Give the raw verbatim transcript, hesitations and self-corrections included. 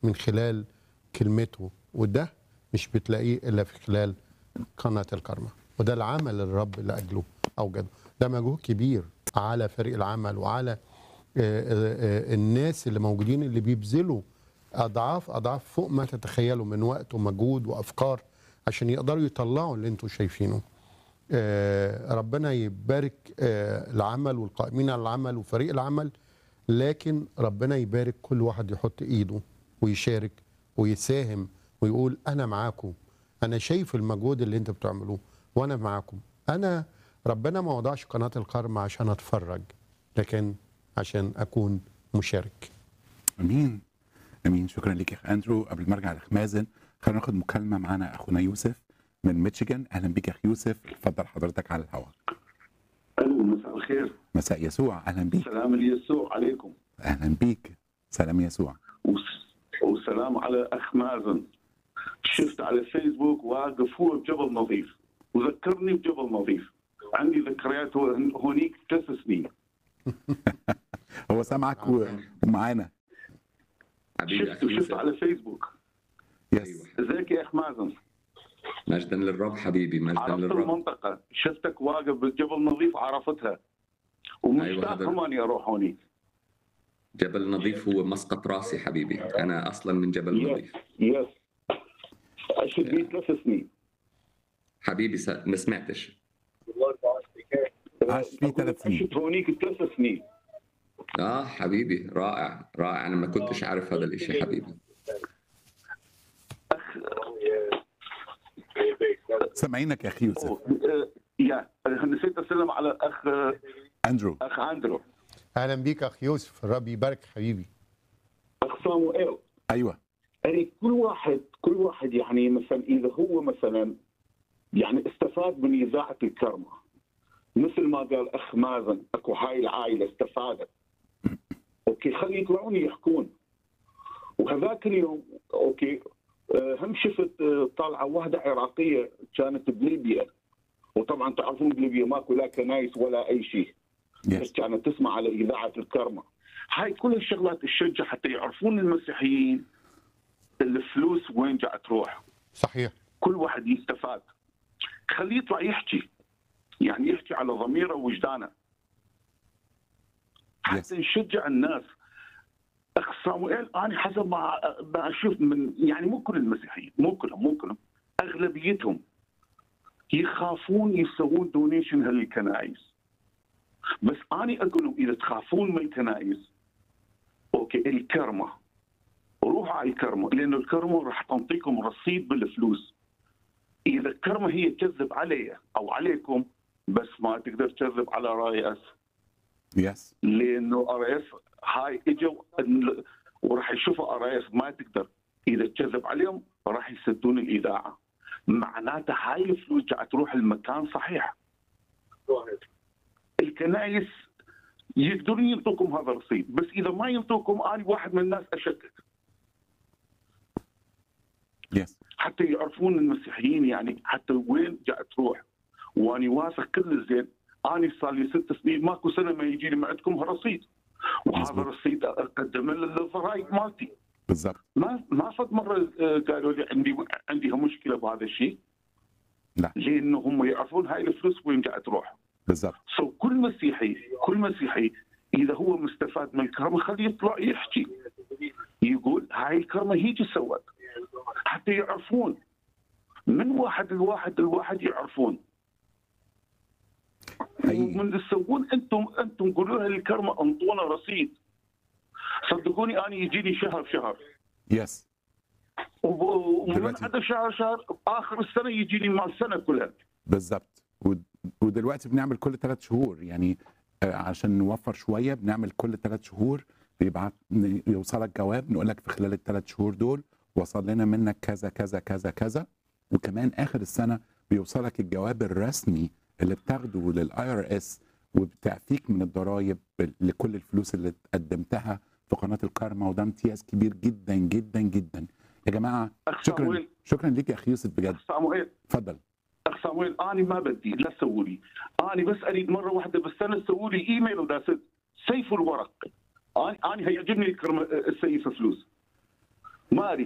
من خلال كلمته، وده مش بتلاقيه الا في خلال قناه الكرمة. وده العمل الرب لاجله اوجده. ده مجهود كبير على فريق العمل وعلى الناس اللي موجودين اللي بيبذلوا اضعاف اضعاف فوق ما تتخيلوا من وقت ومجهود وافكار عشان يقدروا يطلعوا اللي انتم شايفينه. ربنا يبارك العمل والقائمين على العمل وفريق العمل، لكن ربنا يبارك كل واحد يحط ايده ويشارك ويساهم ويقول انا معاكم، انا شايف المجهود اللي انتوا بتعملوه وانا معاكم. انا ربنا ما وضعش قناه الكرم عشان اتفرج، لكن عشان اكون مشارك. امين امين. شكرا لك يا اخ اندرو. قبل ما ارجع لاخ مازن، خلينا ناخد مكالمه معانا اخونا يوسف من ميشيغان. اهلا بك يا اخ يوسف، اتفضل حضرتك على الهواء. الو، مساء الخير. مساء يسوع، اهلا بيك. سلام يسوع عليكم. اهلا بيك، سلام يسوع. وسلام على اخ مازن. شفت على الفيسبوك واقف هو بجبل نظيف وذكرني بجبل نظيف، عندي ذكريات هونيك ثلاث سنين. هو سامعك ومعانا. شفت وشفت على الفيسبوك. يس. ازيك يا اخ مازن؟ مجدا للرب حبيبي، مجدا عرفت للرب. المنطقه، شفتك واقف بالجبل نظيف عرفتها ومشتاق أيوة كمان اروح هونيك. جبل نظيف هو مسقط راسي حبيبي، انا اصلا من جبل يس نظيف. يس عشت بيه ثلاث سنين حبيبي. س... ما سمعتش. عشت فيه ثلاث سنين. عشت هونيك ثلاث سنين. اه حبيبي، رائع رائع. انا ما كنتش عارف هذا الاشي حبيبي. اخ سامعينك يا اخي يوسف. يا نسيت اسلم على اخ اندرو. اخ اندرو. اهلا بيك اخ يوسف، الرب يبارك حبيبي. اخ صاموئيل. ايوه. يعني كل واحد كل واحد يعني مثلا اذا هو مثلا يعني استفاد من اذاعه الكرمه، مثل ما قال اخ مازن، اكو هاي العائله استفادت. اوكي، خلي يطلعون يحكون. وهذاك اليوم اوكي هم شفت طالعه واحده عراقيه كانت بليبيا، وطبعا تعرفون بليبيا ماكو لا كنايس ولا اي شيء، بس كانت تسمع على اذاعه الكرمه. هاي كل الشغلات تشجع حتى يعرفون المسيحيين الفلوس وين قاعد تروح. صحيح. كل واحد يستفاد، خليه يطلع يحكي، يعني يحكي على ضميره ووجدانه حتى نشجع الناس. اخ صاموئيل، انا حسب ما ما اشوف من يعني مو كل المسيحيين، مو كلهم مو كلهم اغلبيتهم يخافون يسوون دونيشن هالكنائس. بس انا اقول لهم اذا تخافون من الكنائس اوكي الكرمه، روحوا على الكرمه، لان الكرمه راح تنطيكم رصيد بالفلوس. اذا الكرمه هي تكذب علي او عليكم، بس ما تقدر تكذب على رايس. يس. لانه ار اس هاي اجوا وراح يشوفوا ار اس، ما تقدر اذا تكذب عليهم راح يسدون الاذاعه. معناته هاي الفلوس قاعد تروح المكان صحيح. الكنائس يقدرون ينطوكم هذا الرصيد، بس اذا ما ينطوكم انا واحد من الناس اشكك. يس. حتى يعرفون المسيحيين يعني حتى وين قاعد تروح. واني واثق كل الزين، انا صار لي ست سنين ماكو سنه ما يجي لي معدكم رصيد، وهذا الرصيد اقدم للضرائب مالتي. بالضبط. ما ما فد مره قالوا لي عندي عندي مشكله بهذا الشيء. لا، لانه هم يعرفون هاي الفلوس وين قاعد تروح. بالضبط. سو كل مسيحي كل مسيحي اذا هو مستفاد من الكرمه خليه يطلع يحكي، يقول هاي الكرمه هيجي سوت، حتى يعرفون من واحد لواحد الواحد يعرفون. ومن تسوون انتم انتم قولوا لها الكرمه انطونا رصيد، صدقوني انا يجيني شهر شهر. يس. ومن هذا شهر شهر اخر السنه يجي لي مال السنه كلها. بالضبط. ودلوقتي بنعمل كل ثلاث شهور، يعني عشان نوفر شويه بنعمل كل ثلاث شهور بيبعت يوصلك جواب نقول لك في خلال الثلاث شهور دول وصل لنا منك كذا كذا كذا كذا. وكمان اخر السنه بيوصلك الجواب الرسمي اللي بتاخده للاي ار اس وبتعفيك من الضرائب لكل الفلوس اللي قدمتها في قناه الكرمه، وده امتياز كبير جدا جدا جدا يا جماعه. شكرا شكرا ليك يا اخي يوسف بجد. اخ صاموئيل، اتفضل. اخ صاموئيل، انا ما بدي لا تسووا لي، انا بس اريد مره واحده بالسنه تسووا لي ايميل وداسد سيفوا الورق. انا انا يعجبني السيف فلوس. ما اريد